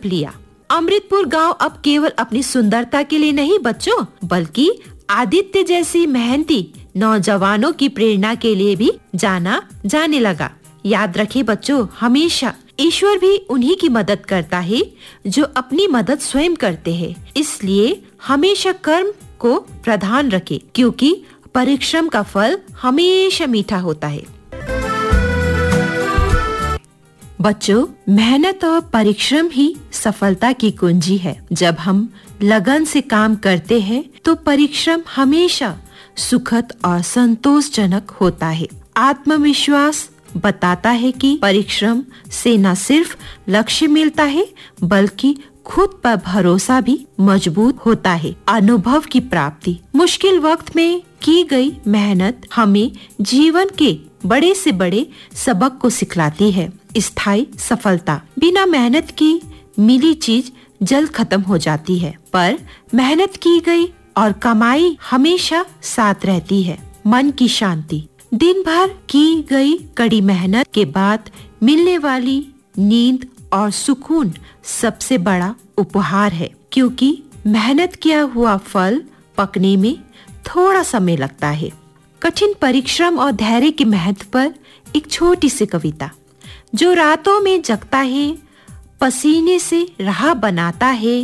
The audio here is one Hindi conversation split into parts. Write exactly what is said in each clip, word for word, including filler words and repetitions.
संकल्प लिया। अमृतपुर गांव अब केवल अपनी सुंदरता के लिए नहीं बच्चों, बल्कि आदित्य जैसी मेहनती नौजवानों की प्रेरणा के लिए भी जाना जाने लगा। याद रखें बच्चों, हमेशा ईश्वर भी उन्हीं की मदद करता है जो अपनी मदद स्वयं करते हैं। इसलिए हमेशा कर्म को प्रधान रखें, क्योंकि परिश्रम का फल हमेशा मीठा होता है। बच्चों, मेहनत और परिश्रम ही सफलता की कुंजी है। जब हम लगन से काम करते हैं तो परिश्रम हमेशा सुखद और संतोषजनक होता है। आत्मविश्वास बताता है कि परिश्रम से न सिर्फ लक्ष्य मिलता है, बल्कि खुद पर भरोसा भी मजबूत होता है। अनुभव की प्राप्ति, मुश्किल वक्त में की गई मेहनत हमें जीवन के बड़े से बड़े सबक को सिखलाती है। स्थायी सफलता, बिना मेहनत की मिली चीज जल्द खत्म हो जाती है, पर मेहनत की गई और कमाई हमेशा साथ रहती है। मन की शांति, दिन भर की गई कड़ी मेहनत के बाद मिलने वाली नींद और सुकून सबसे बड़ा उपहार है, क्योंकि मेहनत किया हुआ फल पकने में थोड़ा समय लगता है। कठिन परिश्रम और धैर्य के महत्व पर एक छोटी सी कविता। जो रातों में जगता है, पसीने से राह बनाता है,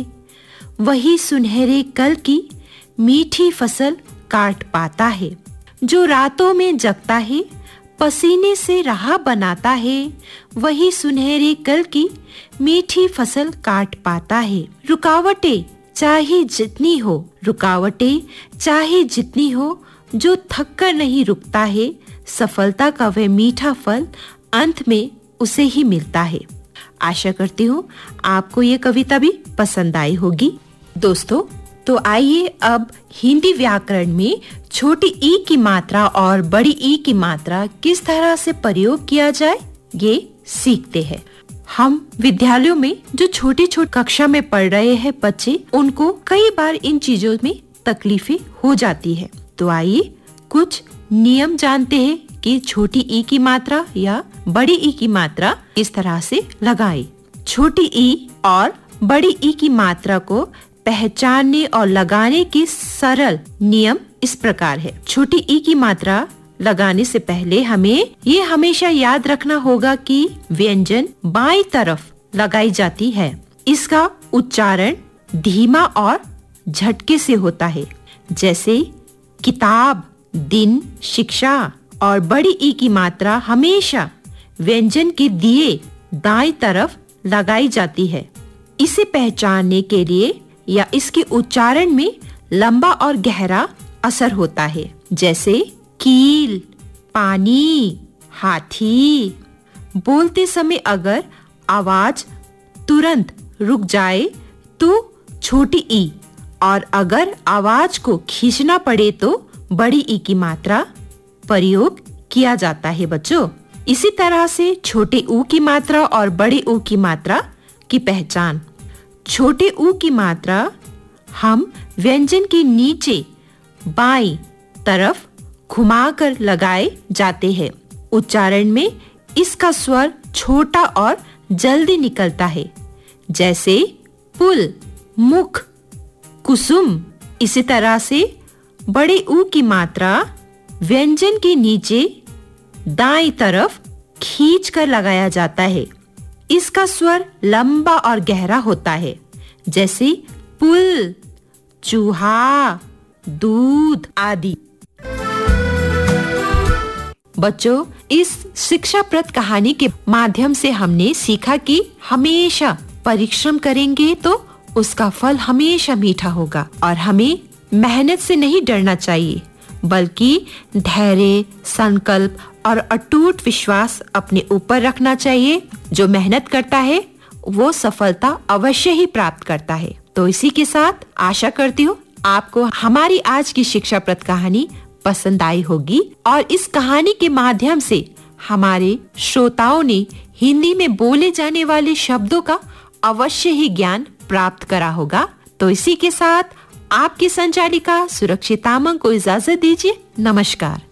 वही सुनहरे कल की मीठी फसल काट पाता है। जो रातों में जगता है, पसीने से राह बनाता है, वही सुनहरे कल की मीठी फसल काट पाता है। रुकावटें चाहे जितनी हो, रुकावटें चाहे जितनी हो, जो थक कर नहीं रुकता है, सफलता का वह मीठा फल अंत में उसे ही मिलता है। आशा करती हूँ आपको ये कविता भी पसंद आई होगी। दोस्तों, तो आइए अब हिंदी व्याकरण में छोटी ई की मात्रा और बड़ी ई की मात्रा किस तरह से प्रयोग किया जाए ये सीखते हैं। हम विद्यालयों में जो छोटी छोटी कक्षा में पढ़ रहे हैं बच्चे, उनको कई बार इन चीजों में तकलीफें हो जाती है। तो आइए कुछ नियम जानते हैं कि छोटी ई की मात्रा या बड़ी ई की मात्रा किस तरह से लगाएं। छोटी ई और बड़ी ई की मात्रा को पहचानने और लगाने के सरल नियम इस प्रकार है। छोटी ई की मात्रा लगाने से पहले हमें ये हमेशा याद रखना होगा कि व्यंजन बाईं तरफ लगाई जाती है। इसका उच्चारण धीमा और झटके से होता है, जैसे किताब, दिन, शिक्षा। और बड़ी ई की मात्रा हमेशा व्यंजन के दिए दाईं तरफ लगाई जाती है। इसे पहचानने के लिए या इसके उच्चारण में लंबा और गहरा असर होता है, जैसे कील, पानी, हाथी। बोलते समय अगर आवाज तुरंत रुक जाए तो छोटी ई, और अगर आवाज को खींचना पड़े तो बड़ी ई की मात्रा प्रयोग किया जाता है बच्चों। इसी तरह से छोटे ऊ की मात्रा और बड़े ऊ की मात्रा की पहचान। छोटे ऊ की मात्रा हम व्यंजन के नीचे बाईं तरफ घुमाकर लगाए जाते हैं। उच्चारण में इसका स्वर छोटा और जल्दी निकलता है, जैसे पुल, मुख, कुसुम। इसी तरह से बड़े ऊ की मात्रा व्यंजन के नीचे दाईं तरफ खींचकर लगाया जाता है। इसका स्वर लंबा और गहरा होता है, जैसे पुल, चूहा, दूध आदि। बच्चों, इस शिक्षाप्रद कहानी के माध्यम से हमने सीखा कि हमेशा परिश्रम करेंगे तो उसका फल हमेशा मीठा होगा, और हमें मेहनत से नहीं डरना चाहिए, बल्कि धैर्य, संकल्प और अटूट विश्वास अपने ऊपर रखना चाहिए। जो मेहनत करता है वो सफलता अवश्य ही प्राप्त करता है। तो इसी के साथ आशा करती हूँ आपको हमारी आज की शिक्षाप्रद कहानी पसंद आई होगी, और इस कहानी के माध्यम से हमारे श्रोताओं ने हिंदी में बोले जाने वाले शब्दों का अवश्य ही ज्ञान प्राप्त करा होगा। तो इसी के साथ आपकी संचालिका सुरक्षित तामंग को इजाजत दीजिए। नमस्कार।